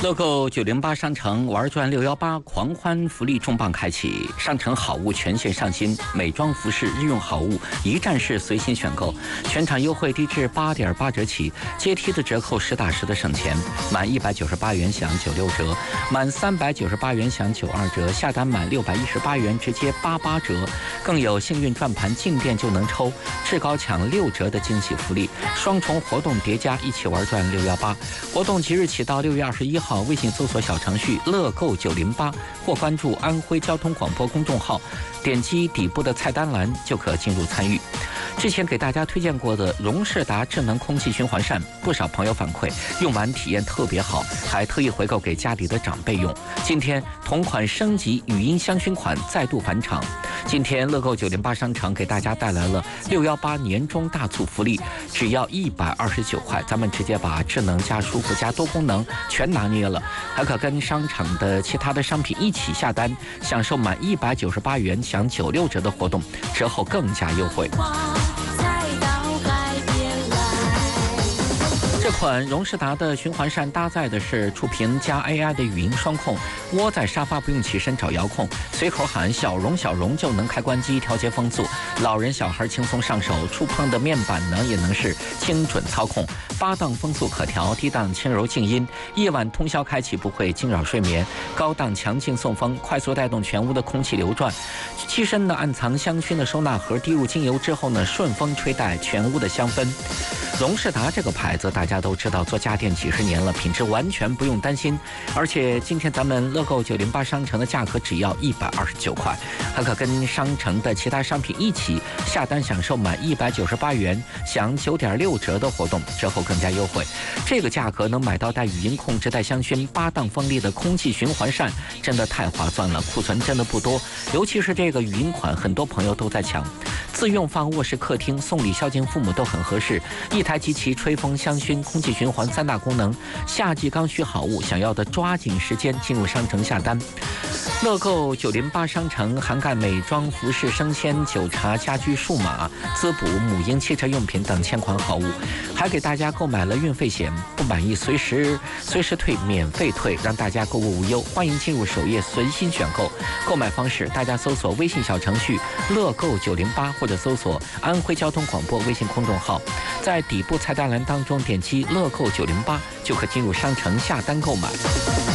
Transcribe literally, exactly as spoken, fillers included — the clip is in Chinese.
乐购九零八商城玩转六一八狂欢福利重磅开启，商城好物全线上新，美妆服饰、日用好物一站式随心选购，全场优惠低至八点八折起，阶梯的折扣实打实的省钱，满一百九十八元享九六折，满三百九十八元享九二折，下单满六百一十八元直接八八折，更有幸运转盘进店就能抽，至高抢六折的惊喜福利，双重活动叠加，一起玩转六一八。活动即日起到六月二十一号。微信搜索小程序乐购九零八或关注安徽交通广播公众号，点击底部的菜单栏就可进入参与。之前给大家推荐过的荣仕达智能空气循环扇，不少朋友反馈用完体验特别好，还特意回购给家里的长辈用。今天同款升级语音香薰款再度返场。今天乐购九零八商城给大家带来了六一八年终大促福利，只要一百二十九块，咱们直接把智能加舒服加多功能全拿捏了，还可跟商场的其他的商品一起下单，享受满一百九十八元享九六折的活动，折后更加优惠。这款荣仕达的循环扇搭载的是触屏加 A I 的语音双控，窝在沙发不用起身找遥控，随口喊小荣小荣就能开关机调节风速，老人小孩轻松上手，触碰的面板呢也能是精准操控，八档风速可调，低档轻柔静音，夜晚通宵开启不会惊扰睡眠，高档强劲送风，快速带动全屋的空气流转，机身呢暗藏香薰的收纳盒，滴入精油之后呢顺风吹带全屋的香氛。荣仕达这个牌子大家都知道，做家电几十年了，品质完全不用担心。而且今天咱们乐购九零八商城的价格只要一百二十九块，还可跟商城的其他商品一起下单，享受满一百九十八元享九点六折的活动，折后更加优惠。这个价格能买到带语音控制、带香薰、八档风力的空气循环扇，真的太划算了，库存真的不多，尤其是这个语音款，很多朋友都在抢。自用放卧室、客厅，送礼孝敬父母都很合适。一台集齐吹风、香薰、空气循环三大功能，夏季刚需好物，想要的抓紧时间进入商城下单。乐购九零八商城涵盖美妆、服饰、生鲜、酒茶、家居、数码、滋补、母婴、汽车用品等千款好物，还给大家购买了运费险，不满意随时随时退，免费退，让大家购物无忧。欢迎进入首页随心选购，购买方式大家搜索微信小程序乐购九零八，或者搜索安徽交通广播微信公众号，在底部菜单栏当中点击乐购九零八就可进入商城下单购买。